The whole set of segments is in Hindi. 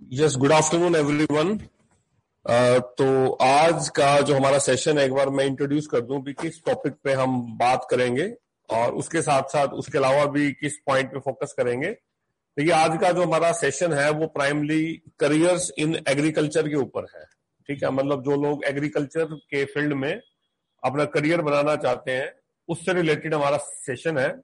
Yes, good afternoon everyone. तो आज का जो हमारा सेशन है, एक बार मैं इंट्रोड्यूस कर दूं भी किस टॉपिक पे हम बात करेंगे और उसके साथ साथ उसके अलावा भी किस पॉइंट पे फोकस करेंगे। देखिए, आज का जो हमारा सेशन है वो प्राइमली करियर्स इन एग्रीकल्चर के ऊपर है। ठीक है, मतलब जो लोग एग्रीकल्चर के फील्ड में अपना करियर बनाना चाहते हैं उससे रिलेटेड हमारा सेशन है।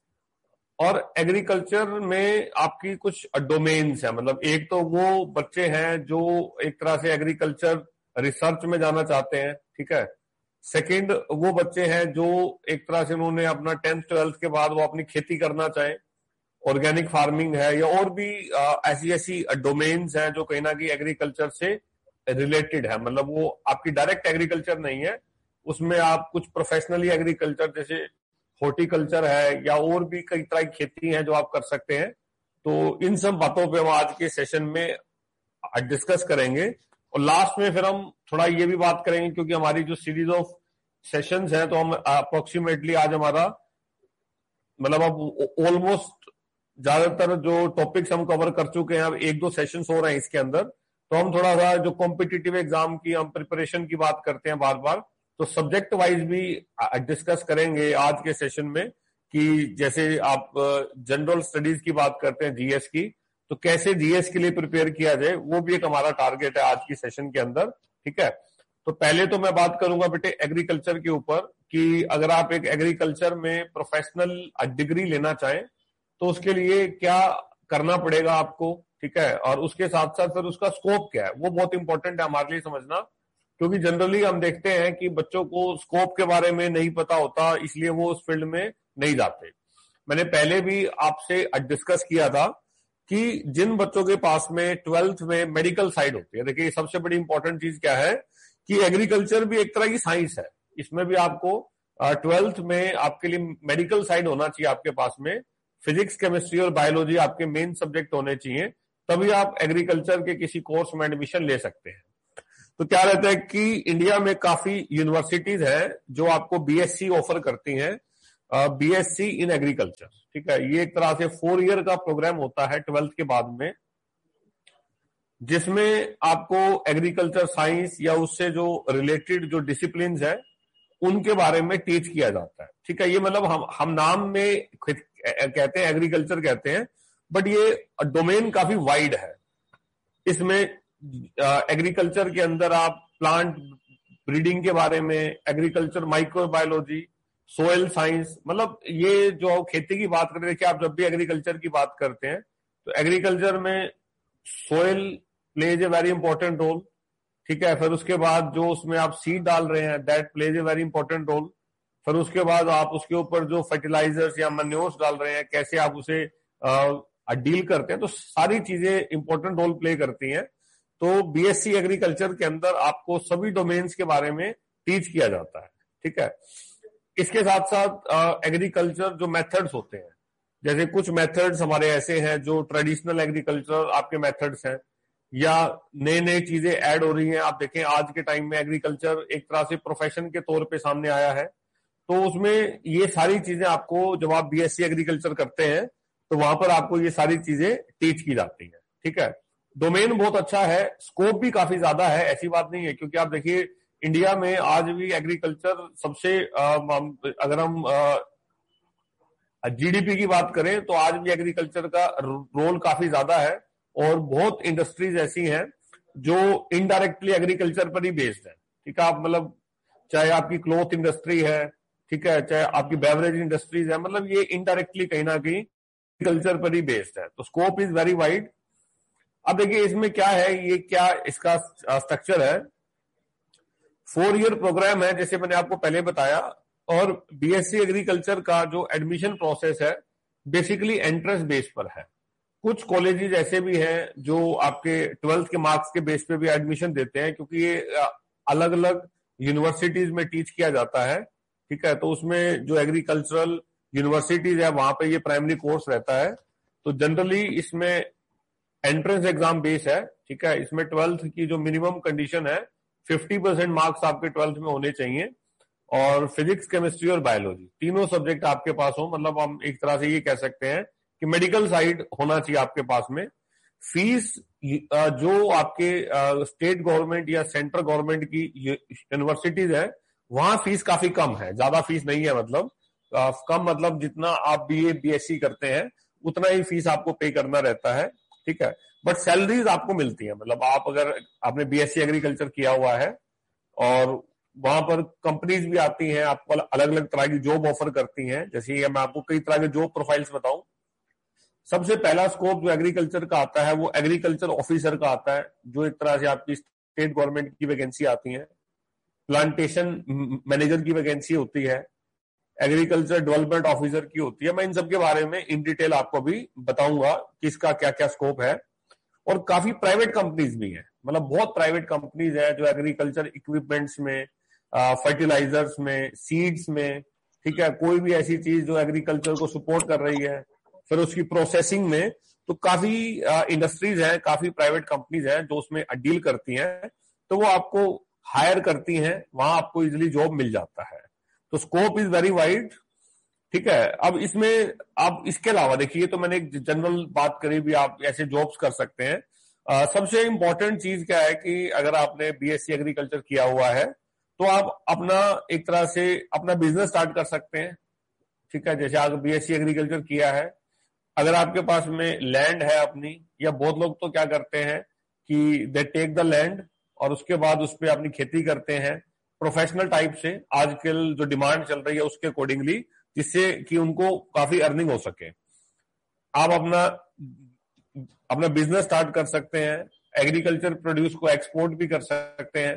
और एग्रीकल्चर में आपकी कुछ डोमेन्स है, मतलब एक तो वो बच्चे हैं जो एक तरह से एग्रीकल्चर रिसर्च में जाना चाहते हैं। ठीक है, सेकंड वो बच्चे हैं जो एक तरह से उन्होंने अपना 10th 12th के बाद वो अपनी खेती करना चाहें, ऑर्गेनिक फार्मिंग है या और भी ऐसी ऐसी डोमेन्स हैं जो कहीं ना कहीं एग्रीकल्चर से रिलेटेड है। मतलब वो आपकी डायरेक्ट एग्रीकल्चर नहीं है, उसमें आप कुछ प्रोफेशनली एग्रीकल्चर जैसे हॉर्टिकल्चर है या और भी कई तरह की खेती है जो आप कर सकते हैं। तो इन सब बातों पे हम आज के सेशन में डिस्कस करेंगे और लास्ट में फिर हम थोड़ा ये भी बात करेंगे, क्योंकि हमारी जो सीरीज ऑफ सेशंस हैं तो हम अप्रोक्सीमेटली आज हमारा मतलब अब ऑलमोस्ट ज्यादातर जो टॉपिक्स हम कवर कर चुके हैं, अब एक दो सेशंस हो रहे हैं इसके अंदर। तो हम थोड़ा सा जो कॉम्पिटिटिव एग्जाम की हम प्रिपरेशन की बात करते हैं बार बार, तो सब्जेक्ट वाइज भी डिस्कस करेंगे आज के सेशन में कि जैसे आप जनरल स्टडीज की बात करते हैं जीएस की, तो कैसे जीएस के लिए प्रिपेयर किया जाए वो भी एक हमारा टारगेट है आज की सेशन के अंदर। ठीक है, तो पहले तो मैं बात करूंगा बेटे एग्रीकल्चर के ऊपर कि अगर आप एक एग्रीकल्चर में प्रोफेशनल डिग्री लेना चाहें तो उसके लिए क्या करना पड़ेगा आपको। ठीक है, और उसके साथ साथ फिर उसका स्कोप क्या है वो बहुत इंपॉर्टेंट है हमारे लिए समझना, क्योंकि जनरली हम देखते हैं कि बच्चों को स्कोप के बारे में नहीं पता होता, इसलिए वो उस फील्ड में नहीं जाते। मैंने पहले भी आपसे डिस्कस किया था कि जिन बच्चों के पास में 12th में मेडिकल साइड होती है, देखिए सबसे बड़ी इंपॉर्टेंट चीज क्या है कि एग्रीकल्चर भी एक तरह की साइंस है, इसमें भी आपको 12th में आपके लिए मेडिकल साइड होना चाहिए आपके पास में, फिजिक्स केमिस्ट्री और बायोलॉजी आपके मेन सब्जेक्ट होने चाहिए, तभी आप एग्रीकल्चर के किसी कोर्स में एडमिशन ले सकते हैं। तो क्या रहता है कि इंडिया में काफी यूनिवर्सिटीज है जो आपको बीएससी ऑफर करती हैं, बीएससी इन एग्रीकल्चर। ठीक है, ये एक तरह से 4 ईयर का प्रोग्राम होता है 12th के बाद में, जिसमें आपको एग्रीकल्चर साइंस या उससे जो रिलेटेड जो डिसिप्लिन है उनके बारे में टीच किया जाता है। ठीक है, ये मतलब हम नाम में कहते हैं एग्रीकल्चर कहते हैं, बट ये डोमेन काफी वाइड है। इसमें एग्रीकल्चर के अंदर आप प्लांट ब्रीडिंग के बारे में, एग्रीकल्चर माइक्रोबायोलॉजी, सोयल साइंस, मतलब ये जो खेती की बात करें, देखिए आप जब भी एग्रीकल्चर की बात करते हैं तो एग्रीकल्चर में soil plays a very important role. ठीक है, फिर उसके बाद जो उसमें आप सीड डाल रहे हैं that plays a very important role. फिर उसके बाद आप उसके ऊपर जो फर्टिलाइजर्स या मैन्योर्स डाल रहे हैं कैसे आप उसे डील करते हैं, तो सारी चीजें इंपॉर्टेंट रोल प्ले करती हैं। तो बीएससी एग्रीकल्चर के अंदर आपको सभी डोमेन्स के बारे में टीच किया जाता है। ठीक है, इसके साथ साथ एग्रीकल्चर जो मेथड्स होते हैं, जैसे कुछ मेथड्स हमारे ऐसे हैं जो ट्रेडिशनल एग्रीकल्चर आपके मेथड्स हैं, या नए नए चीजें ऐड हो रही हैं। आप देखें आज के टाइम में एग्रीकल्चर एक तरह से प्रोफेशन के तौर पे सामने आया है, तो उसमें ये सारी चीजें आपको जब आप बीएससी एग्रीकल्चर करते हैं तो वहां पर आपको ये सारी चीजें टीच की जाती हैं। ठीक है, डोमेन बहुत अच्छा है, स्कोप भी काफी ज्यादा है, ऐसी बात नहीं है, क्योंकि आप देखिए इंडिया में आज भी एग्रीकल्चर सबसे अगर हम जीडीपी की बात करें तो आज भी एग्रीकल्चर का रोल काफी ज्यादा है, और बहुत इंडस्ट्रीज ऐसी हैं जो इनडायरेक्टली एग्रीकल्चर पर ही बेस्ड है। ठीक है, आप मतलब चाहे आपकी क्लॉथ इंडस्ट्री है, ठीक है, चाहे आपकी बेवरेज इंडस्ट्रीज है, मतलब ये इनडायरेक्टली कहीं ना कहीं एग्रीकल्चर पर ही बेस्ड है। तो स्कोप इज वेरी वाइड। अब देखिए इसमें क्या है, ये क्या इसका स्ट्रक्चर है। 4 ईयर प्रोग्राम है जैसे मैंने आपको पहले बताया, और बीएससी एग्रीकल्चर का जो एडमिशन प्रोसेस है बेसिकली एंट्रेंस बेस पर है। कुछ कॉलेजेस ऐसे भी हैं जो आपके 12th के मार्क्स के बेस पे भी एडमिशन देते हैं, क्योंकि ये अलग अलग यूनिवर्सिटीज में टीच किया जाता है। ठीक है, तो उसमें जो एग्रीकल्चरल यूनिवर्सिटीज है वहां पे ये प्राइमरी कोर्स रहता है। तो जनरली इसमें एंट्रेंस एग्जाम बेस है। ठीक है, इसमें 12th की जो मिनिमम कंडीशन है 50% मार्क्स आपके 12th में होने चाहिए, और फिजिक्स केमिस्ट्री और बायोलॉजी तीनों सब्जेक्ट आपके पास हो। मतलब हम एक तरह से ये कह सकते हैं कि मेडिकल साइड होना चाहिए आपके पास में। फीस जो आपके स्टेट गवर्नमेंट या सेंट्रल गवर्नमेंट की यूनिवर्सिटीज है वहां फीस काफी कम है, ज्यादा फीस नहीं है, मतलब कम, मतलब जितना आप बीए बीएससी करते हैं उतना ही फीस आपको पे करना रहता है, ठीक है। बट सैलरीज आपको मिलती है, मतलब आप अगर आपने बीएससी एग्रीकल्चर किया हुआ है और वहां पर कंपनीज भी आती हैं, आपको अलग अलग तरह की जॉब ऑफर करती हैं। जैसे ये मैं आपको कई तरह के जॉब प्रोफाइल्स बताऊं। सबसे पहला स्कोप जो एग्रीकल्चर का आता है वो एग्रीकल्चर ऑफिसर का आता है, जो एक तरह से आपकी स्टेट गवर्नमेंट की वैकेंसी आती है। प्लांटेशन मैनेजर की वैकेंसी होती है, एग्रीकल्चर डेवलपमेंट ऑफिसर की होती है। मैं इन सब के बारे में इन डिटेल आपको भी बताऊंगा कि इसका क्या क्या स्कोप है। और काफी प्राइवेट कंपनीज भी हैं, मतलब बहुत प्राइवेट कंपनीज हैं जो एग्रीकल्चर इक्विपमेंट्स में, फर्टिलाइजर्स में, सीड्स में, ठीक है, कोई भी ऐसी चीज जो एग्रीकल्चर को सपोर्ट कर रही है, फिर उसकी प्रोसेसिंग में, तो काफी इंडस्ट्रीज हैं, काफी प्राइवेट कंपनीज हैं जो उसमें डील करती हैं, तो वो आपको हायर करती हैं, वहां आपको इजिली जॉब मिल जाता है। तो स्कोप इज वेरी वाइड, ठीक है। अब इसमें आप इसके अलावा देखिए, तो मैंने एक जनरल बात करी भी, आप ऐसे जॉब्स कर सकते हैं। सबसे इंपॉर्टेंट चीज क्या है कि अगर आपने बीएससी एग्रीकल्चर किया हुआ है तो आप अपना एक तरह से अपना बिजनेस स्टार्ट कर सकते हैं, ठीक है। जैसे आप बीएससी एग्रीकल्चर किया है, अगर आपके पास में लैंड है अपनी, या बहुत लोग तो क्या करते हैं कि दे टेक द लैंड और उसके बाद उस पर अपनी खेती करते हैं प्रोफेशनल टाइप से, आजकल जो डिमांड चल रही है उसके अकॉर्डिंगली, जिससे कि उनको काफी अर्निंग हो सके। आप अपना बिजनेस स्टार्ट कर सकते हैं, एग्रीकल्चर प्रोड्यूस को एक्सपोर्ट भी कर सकते हैं।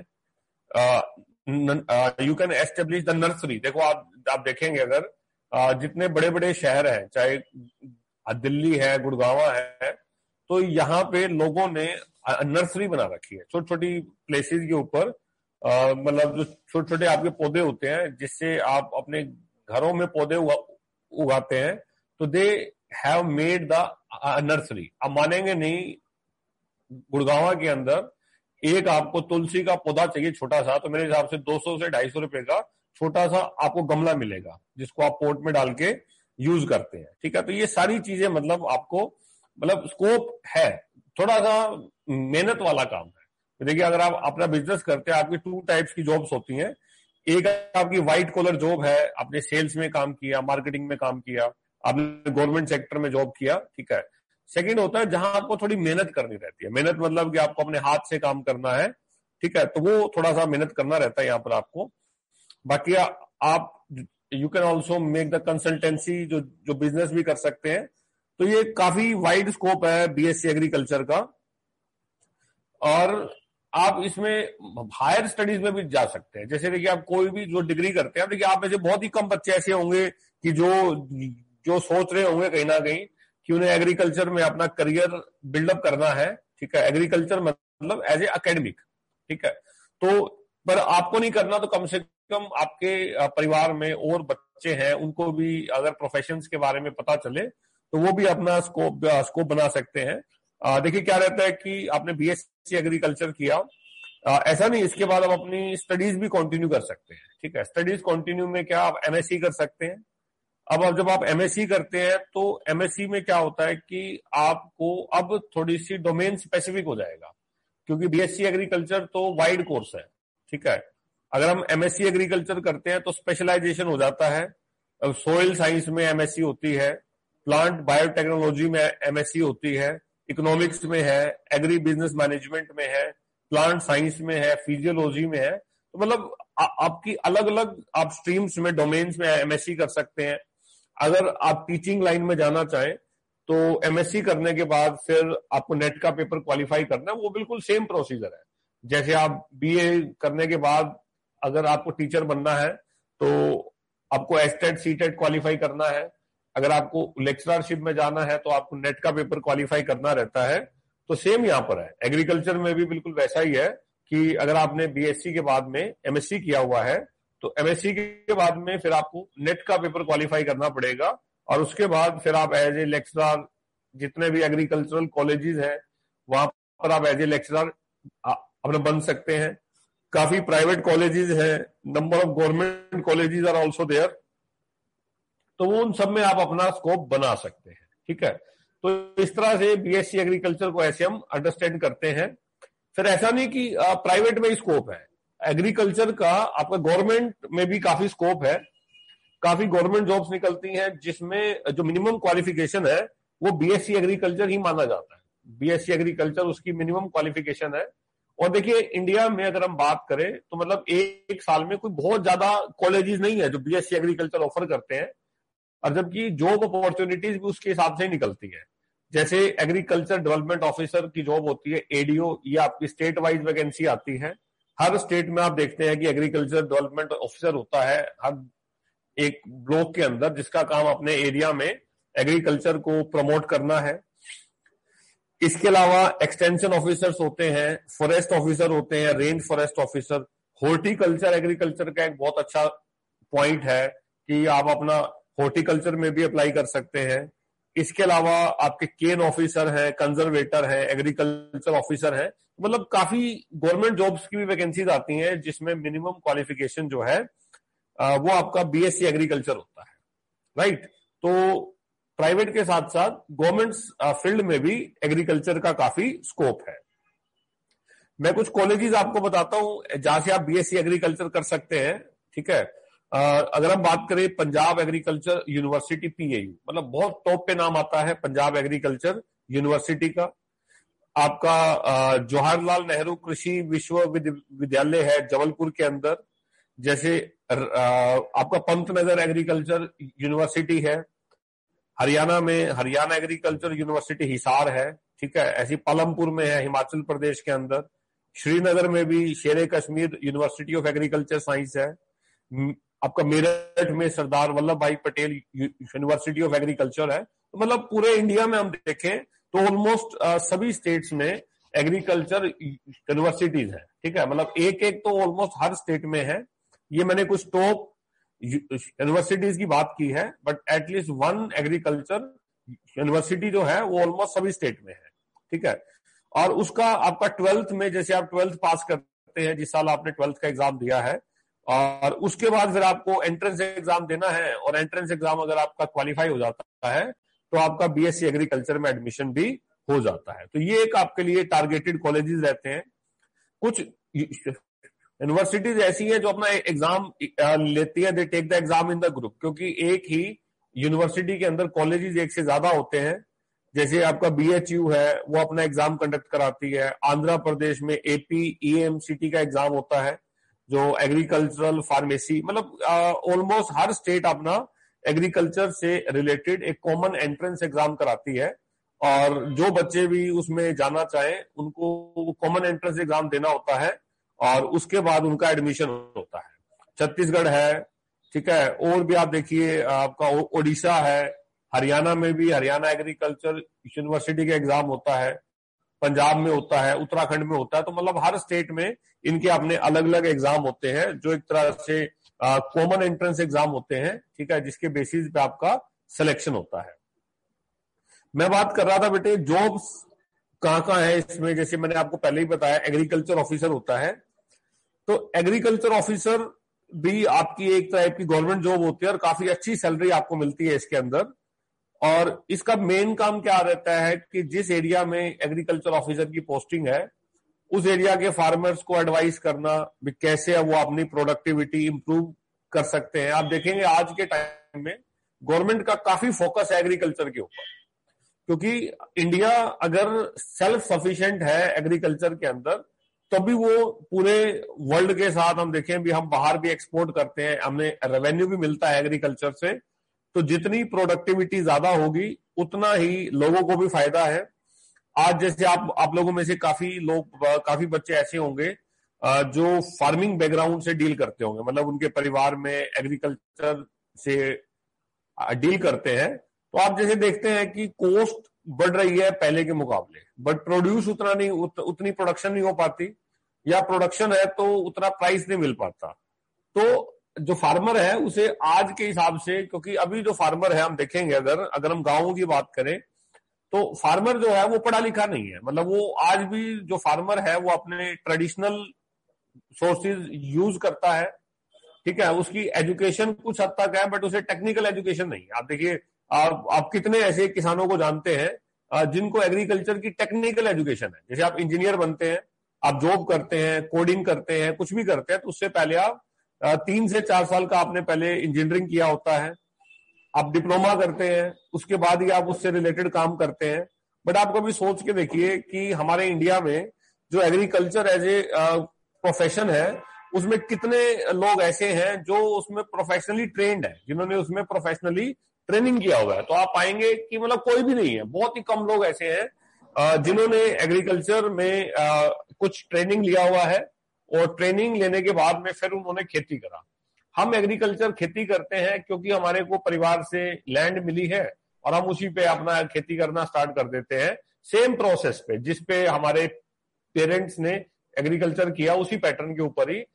You can establish the nursery. देखो आप देखेंगे अगर जितने बड़े बड़े शहर हैं, चाहे दिल्ली है, गुड़गांव है, तो यहाँ पे लोगों ने नर्सरी बना रखी है, छोटी छोटी प्लेसेस के ऊपर, मतलब जो छोटे छोटे आपके पौधे होते हैं जिससे आप अपने घरों में पौधे उगाते हैं, तो they have made the nursery. आप मानेंगे नहीं, गुड़गांव के अंदर एक आपको तुलसी का पौधा चाहिए छोटा सा, तो मेरे हिसाब से 200 से 250 रुपए का छोटा सा आपको गमला मिलेगा, जिसको आप पोर्ट में डाल के यूज करते हैं, ठीक है। तो ये सारी चीजें मतलब आपको, मतलब स्कोप है, थोड़ा सा मेहनत वाला काम है। देखिए अगर आप अपना बिजनेस करते हैं, आपकी 2 टाइप्स की जॉब्स होती हैं। एक आपकी व्हाइट कॉलर जॉब है, आपने सेल्स में काम किया, मार्केटिंग में काम किया, आपने गवर्नमेंट सेक्टर में जॉब किया, ठीक है। सेकंड होता है जहां आपको थोड़ी मेहनत करनी रहती है, मेहनत मतलब कि आपको अपने हाथ से काम करना है, ठीक है, तो वो थोड़ा सा मेहनत करना रहता है यहाँ पर आपको। बाकी आप you can also make the consultancy, जो बिजनेस भी कर सकते हैं। तो ये काफी वाइड स्कोप है बीएससी एग्रीकल्चर का, और आप इसमें हायर स्टडीज में भी जा सकते हैं। जैसे देखिए आप कोई भी जो डिग्री करते हैं, देखिए आप में से बहुत ही कम बच्चे ऐसे होंगे कि जो सोच रहे होंगे कहीं ना कहीं कि उन्हें एग्रीकल्चर में अपना करियर बिल्डअप करना है, ठीक है। एग्रीकल्चर मतलब एज ए एकेडमिक, ठीक है। तो पर आपको नहीं करना, तो कम से कम आपके परिवार में और बच्चे हैं, उनको भी अगर प्रोफेशंस के बारे में पता चले तो वो भी अपना स्कोप बना सकते हैं। देखिए क्या रहता है कि आपने बीएससी एग्रीकल्चर किया, ऐसा नहीं, इसके बाद आप अपनी स्टडीज भी कंटिन्यू कर सकते हैं, ठीक है। स्टडीज कंटिन्यू में क्या, आप एमएससी कर सकते हैं। अब जब आप एमएससी करते हैं तो एमएससी में क्या होता है कि आपको अब थोड़ी सी डोमेन स्पेसिफिक हो जाएगा, क्योंकि बीएससी एग्रीकल्चर तो वाइड कोर्स है, ठीक है। अगर हम एमएससी एग्रीकल्चर करते हैं तो स्पेशलाइजेशन हो जाता है। अब सोइल साइंस में एमएससी होती है, प्लांट बायोटेक्नोलॉजी में एमएससी होती है, इकोनॉमिक्स में है, एग्री बिजनेस मैनेजमेंट में है, प्लांट साइंस में है, फिजियोलॉजी में है। तो मतलब आपकी अलग अलग आप स्ट्रीम्स में, डोमेन्स में एमएससी कर सकते हैं। अगर आप टीचिंग लाइन में जाना चाहें तो एमएससी करने के बाद फिर आपको नेट का पेपर क्वालिफाई करना है, वो बिल्कुल सेम प्रोसीजर है। जैसे आप बीए करने के बाद अगर आपको टीचर बनना है तो आपको एस्टेट सीटेट क्वालिफाई करना है। अगर आपको लेक्चरशिप में जाना है तो आपको नेट का पेपर क्वालिफाई करना रहता है। तो सेम यहाँ पर है, एग्रीकल्चर में भी बिल्कुल वैसा ही है कि अगर आपने बीएससी के बाद में एमएससी किया हुआ है तो एमएससी के बाद में फिर आपको नेट का पेपर क्वालिफाई करना पड़ेगा, और उसके बाद फिर आप एज ए लेक्चरर, जितने भी एग्रीकल्चरल कॉलेजेस हैं वहां पर आप एज ए लेक्चरर अपने बन सकते हैं। काफी प्राइवेट कॉलेजेस हैं, number of government colleges are also there, तो वो उन सब में आप अपना स्कोप बना सकते हैं, ठीक है। तो इस तरह से बीएससी एग्रीकल्चर को ऐसे हम अंडरस्टैंड करते हैं। फिर ऐसा नहीं कि प्राइवेट में ही स्कोप है, एग्रीकल्चर का आपका गवर्नमेंट में भी काफी स्कोप है। काफी गवर्नमेंट जॉब्स निकलती हैं जिसमें जो मिनिमम क्वालिफिकेशन है वो बीएससी एग्रीकल्चर ही माना जाता है। बीएससी एग्रीकल्चर उसकी मिनिमम क्वालिफिकेशन है। और देखिए इंडिया में अगर हम बात करें तो मतलब एक साल में कोई बहुत ज्यादा कॉलेजेस नहीं है जो बीएससी एग्रीकल्चर ऑफर करते हैं, और जबकि जॉब अपॉर्चुनिटीज भी उसके हिसाब से निकलती है। जैसे एग्रीकल्चर डेवलपमेंट ऑफिसर की जॉब होती है एडीओ, ये आपकी स्टेट वाइज वैकेंसी आती है। हर स्टेट में आप देखते हैं कि एग्रीकल्चर डेवलपमेंट ऑफिसर होता है हर एक ब्लॉक के अंदर, जिसका काम अपने एरिया में एग्रीकल्चर को प्रमोट करना है। इसके अलावा एक्सटेंशन ऑफिसर्स होते हैं, फॉरेस्ट ऑफिसर होते हैं, range forest officer. Horticulture agriculture का एक बहुत अच्छा पॉइंट है कि आप अपना हॉर्टिकल्चर में भी अप्लाई कर सकते हैं। इसके अलावा आपके केन ऑफिसर है, कंजर्वेटर है, एग्रीकल्चर ऑफिसर है। मतलब काफी गवर्नमेंट जॉब्स की भी वैकेंसीज आती हैं जिसमें मिनिमम क्वालिफिकेशन जो है वो आपका बीएससी एग्रीकल्चर होता है, राइट। तो प्राइवेट के साथ साथ गवर्नमेंट फील्ड में भी एग्रीकल्चर का काफी स्कोप है। मैं कुछ कॉलेजेस आपको बताता हूं जहां से आप बीएससी एग्रीकल्चर कर सकते हैं, ठीक है। अगर हम बात करें पंजाब एग्रीकल्चर यूनिवर्सिटी पीएयू, मतलब बहुत टॉप पे नाम आता है पंजाब एग्रीकल्चर यूनिवर्सिटी का। आपका जवाहरलाल नेहरू कृषि विश्वविद्यालय है जबलपुर के अंदर। जैसे आपका पंतनगर एग्रीकल्चर यूनिवर्सिटी है हरियाणा में, हरियाणा एग्रीकल्चर यूनिवर्सिटी हिसार है, ठीक है। ऐसी पालमपुर में है हिमाचल प्रदेश के अंदर। श्रीनगर में भी शेर Kashmir university of agriculture science है। आपका मेरठ में सरदार वल्लभ भाई पटेल यूनिवर्सिटी ऑफ एग्रीकल्चर है। तो मतलब पूरे इंडिया में हम देखें तो ऑलमोस्ट सभी स्टेट्स में एग्रीकल्चर यूनिवर्सिटीज है, ठीक है। मतलब एक एक तो ऑलमोस्ट हर स्टेट में है। ये मैंने कुछ टॉप यूनिवर्सिटीज की बात की है, but at least one agriculture university जो है वो ऑलमोस्ट सभी स्टेट में है, ठीक है। और उसका आपका 12th में, जैसे आप 12th पास करते हैं, जिस साल आपने 12th का एग्जाम दिया है, और उसके बाद फिर आपको एंट्रेंस एग्जाम देना है, और एंट्रेंस एग्जाम अगर आपका क्वालिफाई हो जाता है तो आपका बीएससी एग्रीकल्चर में एडमिशन भी हो जाता है। तो ये एक आपके लिए टारगेटेड कॉलेजेस रहते हैं। कुछ यूनिवर्सिटीज ऐसी हैं जो अपना एग्जाम लेती है, they take the exam in the group, क्योंकि एक ही यूनिवर्सिटी के अंदर कॉलेजेस एक से ज्यादा होते हैं। जैसे आपका बीएचयू है वो अपना एग्जाम कंडक्ट कराती है। आंध्र प्रदेश में एपीईएमसीटी का एग्जाम होता है जो एग्रीकल्चरल फार्मेसी, मतलब ऑलमोस्ट हर स्टेट अपना एग्रीकल्चर से रिलेटेड एक कॉमन एंट्रेंस एग्जाम कराती है, और जो बच्चे भी उसमें जाना चाहें उनको कॉमन एंट्रेंस एग्जाम देना होता है, और उसके बाद उनका एडमिशन होता है। छत्तीसगढ़ है, ठीक है। और भी आप देखिए आपका ओडिशा है, हरियाणा में भी हरियाणा एग्रीकल्चर यूनिवर्सिटी का एग्जाम होता है, पंजाब में होता है, उत्तराखंड में होता है। तो मतलब हर स्टेट में इनके अपने अलग अलग एग्जाम होते हैं जो एक तरह से कॉमन एंट्रेंस एग्जाम होते हैं, ठीक है, जिसके बेसिस पे आपका सिलेक्शन होता है। मैं बात कर रहा था बेटे जॉब्स कहाँ है इसमें। जैसे मैंने आपको पहले ही बताया एग्रीकल्चर ऑफिसर होता है, तो एग्रीकल्चर ऑफिसर भी आपकी एक टाइप की गवर्नमेंट जॉब होती है और काफी अच्छी सैलरी आपको मिलती है इसके अंदर। और इसका मेन काम क्या रहता है कि जिस एरिया में एग्रीकल्चर ऑफिसर की पोस्टिंग है उस एरिया के फार्मर्स को एडवाइस करना भी कैसे वो अपनी प्रोडक्टिविटी इंप्रूव कर सकते हैं। आप देखेंगे आज के टाइम में गवर्नमेंट का काफी फोकस है एग्रीकल्चर के ऊपर, क्योंकि इंडिया अगर सेल्फ सफिशिएंट है एग्रीकल्चर के अंदर तभी वो पूरे वर्ल्ड के साथ हम देखें भी हम बाहर भी एक्सपोर्ट करते हैं, हमें रेवेन्यू भी मिलता है एग्रीकल्चर से। तो जितनी प्रोडक्टिविटी ज्यादा होगी उतना ही लोगों को भी फायदा है। आज जैसे आप लोगों में से काफी बच्चे ऐसे होंगे जो फार्मिंग बैकग्राउंड से डील करते होंगे, मतलब उनके परिवार में एग्रीकल्चर से डील करते हैं। तो आप जैसे देखते हैं कि कॉस्ट बढ़ रही है पहले के मुकाबले, बट प्रोड्यूस उतना नहीं, उतनी प्रोडक्शन नहीं हो पाती, या प्रोडक्शन है तो उतना प्राइस नहीं मिल पाता। तो जो फार्मर है उसे आज के हिसाब से, क्योंकि अभी जो फार्मर है हम देखेंगे अगर हम गांवों की बात करें तो फार्मर जो है वो पढ़ा लिखा नहीं है। मतलब वो आज भी जो फार्मर है वो अपने ट्रेडिशनल सोर्सेज यूज करता है, ठीक है। उसकी एजुकेशन कुछ हद तक है बट उसे टेक्निकल एजुकेशन नहीं है। आप देखिए आप कितने ऐसे किसानों को जानते हैं जिनको एग्रीकल्चर की टेक्निकल एजुकेशन है। जैसे आप इंजीनियर बनते हैं, आप जॉब करते हैं, कोडिंग करते हैं, कुछ भी करते हैं, तो उससे पहले आप 3 से 4 साल का आपने पहले इंजीनियरिंग किया होता है, आप डिप्लोमा करते हैं, उसके बाद ही आप उससे रिलेटेड काम करते हैं। बट आप कभी सोच के देखिए कि हमारे इंडिया में जो एग्रीकल्चर एज ए प्रोफेशन है, उसमें कितने लोग ऐसे हैं जो उसमें प्रोफेशनली ट्रेंड है, जिन्होंने उसमें प्रोफेशनली ट्रेनिंग किया हुआ है। तो आप पाएंगे कि मतलब कोई भी नहीं है, बहुत ही कम लोग ऐसे हैं जिन्होंने एग्रीकल्चर में कुछ ट्रेनिंग लिया हुआ है और ट्रेनिंग लेने के बाद में फिर उन्होंने खेती करा। हम एग्रीकल्चर खेती करते हैं क्योंकि हमारे को परिवार से लैंड मिली है और हम उसी पे अपना खेती करना स्टार्ट कर देते हैं, सेम प्रोसेस पे जिस पे हमारे पेरेंट्स ने एग्रीकल्चर किया, उसी पैटर्न के ऊपर ही।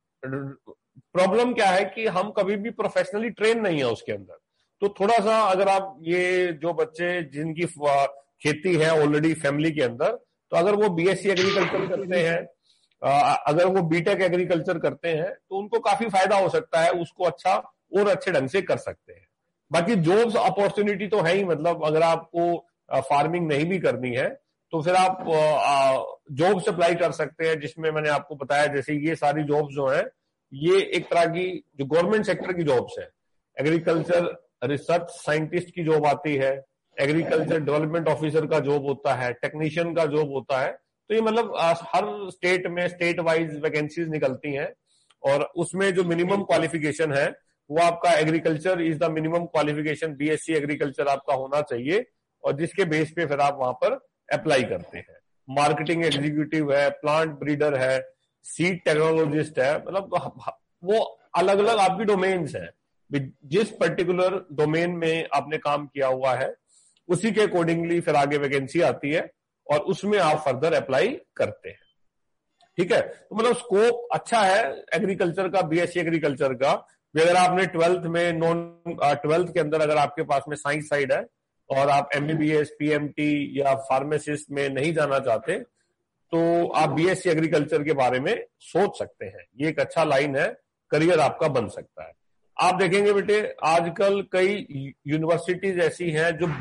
प्रॉब्लम क्या है कि हम कभी भी प्रोफेशनली ट्रेन नहीं है उसके अंदर। तो थोड़ा सा अगर आप ये जो बच्चे जिनकी खेती है ऑलरेडी फैमिली के अंदर, तो अगर वो बीएससी एग्रीकल्चर करते हैं, अगर वो बीटेक एग्रीकल्चर करते हैं, तो उनको काफी फायदा हो सकता है, उसको अच्छा और अच्छे ढंग से कर सकते हैं। बाकी जॉब्स अपॉर्चुनिटी तो है ही, मतलब अगर आपको फार्मिंग नहीं भी करनी है तो फिर आप जॉब्स अप्लाई कर सकते हैं, जिसमें मैंने आपको बताया जैसे ये सारी जॉब्स जो है ये एक तरह की जो गवर्नमेंट सेक्टर की जॉब्स है। एग्रीकल्चर रिसर्च साइंटिस्ट की जॉब आती है, एग्रीकल्चर डेवलपमेंट ऑफिसर का जॉब होता है, टेक्नीशियन का जॉब होता है। तो ये मतलब हर स्टेट में स्टेट वाइज वैकेंसीज निकलती हैं और उसमें जो मिनिमम क्वालिफिकेशन है वो आपका agriculture is the minimum qualification, BSc agriculture आपका होना चाहिए, और जिसके बेस पे फिर आप वहां पर अप्लाई करते हैं। मार्केटिंग एग्जीक्यूटिव है, प्लांट ब्रीडर है, सीड टेक्नोलॉजिस्ट है, मतलब वो अलग अलग आपकी डोमेन्स हैं। जिस पर्टिकुलर डोमेन में आपने काम किया हुआ है उसी के अकॉर्डिंगली फिर आगे वैकेंसी आती है और उसमें आप फर्दर अप्लाई करते हैं। ठीक है, तो मतलब स्कोप अच्छा है एग्रीकल्चर का, बीएससी एग्रीकल्चर का। अगर आपने 12th में 12th के अंदर अगर आपके पास में साइंस साइड है और आप एमबीबीएस, पीएमटी या फार्मासिस्ट में नहीं जाना चाहते, तो आप बीएससी एग्रीकल्चर के बारे में सोच सकते हैं। ये एक अच्छा लाइन है, करियर आपका बन सकता है। आप देखेंगे बेटे आजकल कई यूनिवर्सिटीज ऐसी हैं जो